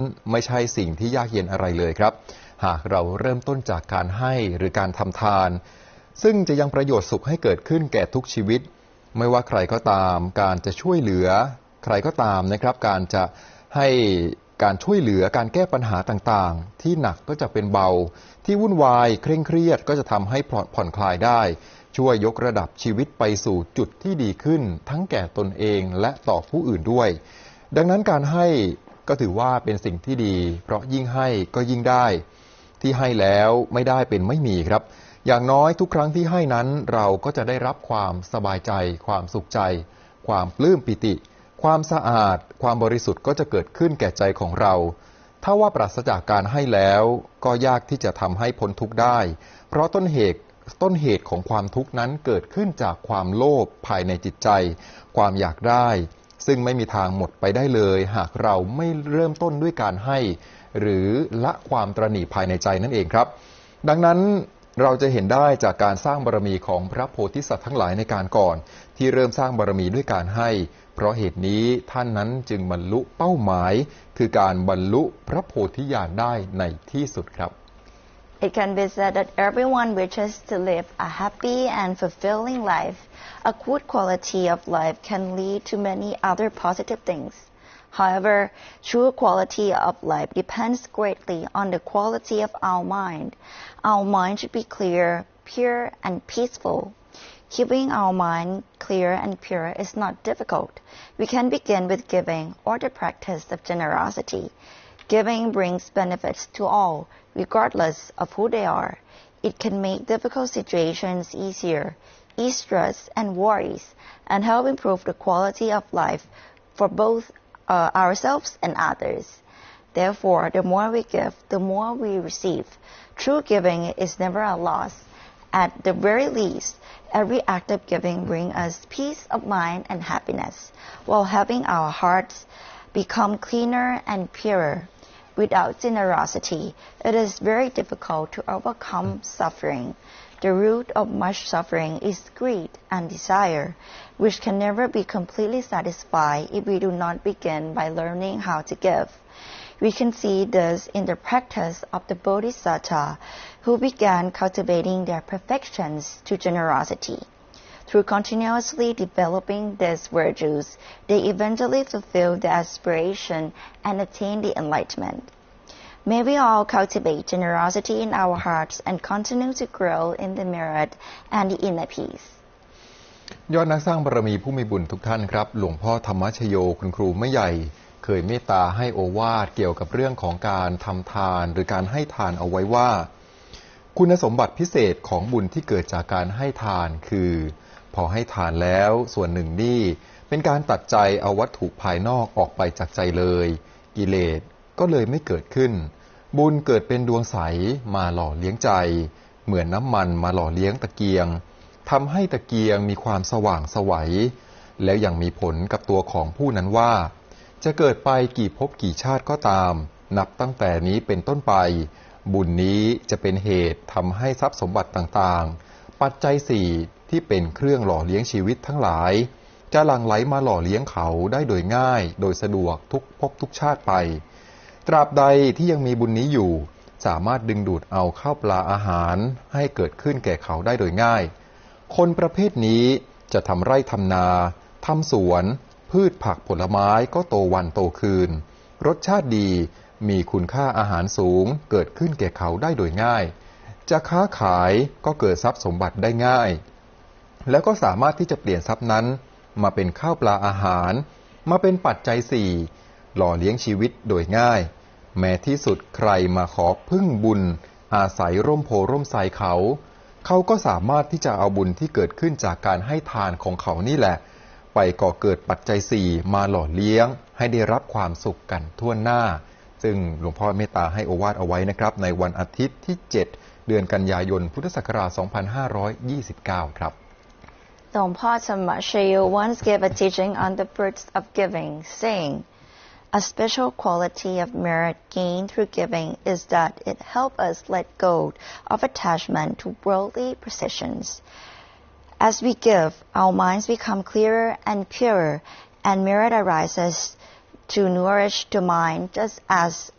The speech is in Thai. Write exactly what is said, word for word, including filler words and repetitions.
ไม่ใช่สิ่งที่ยากเย็นอะไรเลยครับหากเราเริ่มต้นจากการให้หรือการทำทานซึ่งจะยังประโยชน์สุขให้เกิดขึ้นแก่ทุกชีวิตไม่ว่าใครก็ตามการจะช่วยเหลือใครก็ตามนะครับการจะให้การช่วยเหลือการแก้ปัญหาต่างๆที่หนักก็จะเป็นเบาที่วุ่นวายเคร่งเครียดก็จะทำให้ผ่อนคลายได้ช่วยยกระดับชีวิตไปสู่จุดที่ดีขึ้นทั้งแก่ตนเองและต่อผู้อื่นด้วยดังนั้นการให้ก็ถือว่าเป็นสิ่งที่ดีเพราะยิ่งให้ก็ยิ่งได้ที่ให้แล้วไม่ได้เป็นไม่มีครับอย่างน้อยทุกครั้งที่ให้นั้นเราก็จะได้รับความสบายใจความสุขใจความปลื้มปิติความสะอาดความบริสุทธิ์ก็จะเกิดขึ้นแก่ใจของเราถ้าว่าปราศจากการให้แล้วก็ยากที่จะทำให้พ้นทุกข์ได้เพราะต้นเหตุต้นเหตุของความทุกข์นั้นเกิดขึ้นจากความโลภภายในจิตใจความอยากได้ซึ่งไม่มีทางหมดไปได้เลยหากเราไม่เริ่มต้นด้วยการให้หรือละความตระหนี่ภายในใจนั่นเองครับดังนั้นเราจะเห็นได้จากการสร้างบารมีของพระโพธิสัตว์ทั้งหลายในการก่อนที่เริ่มสร้างบารมีด้วยการให้เพราะเหตุนี้ท่านนั้นจึงบรรลุเป้าหมายคือการบรรลุพระโพธิญาณได้ในที่สุดครับ It can be said that everyone wishes to live a happy and fulfilling life. A good quality of life can lead to many other positive things. However, true quality of life depends greatly on the quality of our mind. Our mind should be clear, pure, and peaceful. Keeping our mind clear and pure is not difficult. We can begin with giving or the practice of generosity. Giving brings benefits to all, regardless of who they are. It can make difficult situations easier, ease stress and worries, and help improve the quality of life for both uh, ourselves and others. Therefore, the more we give, the more we receive. True giving is never a loss. At the very least, every act of giving brings us peace of mind and happiness, while having our hearts become cleaner and purer. Without generosity, it is very difficult to overcome suffering. The root of much suffering is greed and desire, which can never be completely satisfied if we do not begin by learning how to give. We can see this in the practice of the Bodhisattva, who began cultivating their perfections to generosity. Through continuously developing these virtues, they eventually fulfill their aspiration and attain the enlightenment. May we all cultivate generosity in our hearts and continue to grow in the merit and the inner peace. ยอดนักสร้างบารมีผู้มีบุญทุกท่านครับหลวงพ่อธรรมชโยคุณครูไม่ใหญ่เคยเมตตาให้โอวาทเกี่ยวกับเรื่องของการทำทานหรือการให้ทานเอาไว้ว่าคุณสมบัติพิเศษของบุญที่เกิดจากการให้ทานคือพอให้ทานแล้วส่วนหนึ่งนี่เป็นการตัดใจเอาวัตถุภายนอกออกไปจากใจเลยกิเลสก็เลยไม่เกิดขึ้นบุญเกิดเป็นดวงใสมาหล่อเลี้ยงใจเหมือนน้ำมันมาหล่อเลี้ยงตะเกียงทำให้ตะเกียงมีความสว่างไสวแล้วยังมีผลกับตัวของผู้นั้นว่าจะเกิดไปกี่ภพกี่ชาติก็ตามนับตั้งแต่นี้เป็นต้นไปบุญนี้จะเป็นเหตุทำให้ทรัพย์สมบัติต่างๆปัจจัยสี่ที่เป็นเครื่องหล่อเลี้ยงชีวิตทั้งหลายจะหลั่งไหลมาหล่อเลี้ยงเขาได้โดยง่ายโดยสะดวกทุกภพทุกชาติไปตราบใดที่ยังมีบุญนี้อยู่สามารถดึงดูดเอาข้าวปลาอาหารให้เกิดขึ้นแก่เขาได้โดยง่ายคนประเภทนี้จะทำไร่ทำนาทำสวนพืชผักผลไม้ก็โตวันโตคืนรสชาติดีมีคุณค่าอาหารสูงเกิดขึ้นแก่เขาได้โดยง่ายจะค้าขายก็เกิดทรัพย์สมบัติได้ง่ายแล้วก็สามารถที่จะเปลี่ยนทรัพย์นั้นมาเป็นข้าวปลาอาหารมาเป็นปัจจัยสี่หล่อเลี้ยงชีวิตโดยง่ายแม้ที่สุดใครมาขอพึ่งบุญอาศัยร่มโพร่มไทรเขาเขาก็สามารถที่จะเอาบุญที่เกิดขึ้นจากการให้ทานของเขานี่แหละไปก่อเกิดปัจจัยสี่มาหล่อเลี้ยงให้ได้รับความสุขกันทั่วหน้าซึ่งหลวงพ่อเมตตาให้โอวาทเอาไว้นะครับในวันอาทิตย์ที่เจ็ดเดือนกันยายนพุทธศักราชสองพันห้าร้อยยี่สิบเก้าครับ Longpo Tamashayo once gave a teaching on the fruits of giving, saying, "A special quality of merit gained through giving is that it helps us let go of attachment to worldly possessions. As we give, our minds become clearer and purer, and merit arises to nourish the mind just as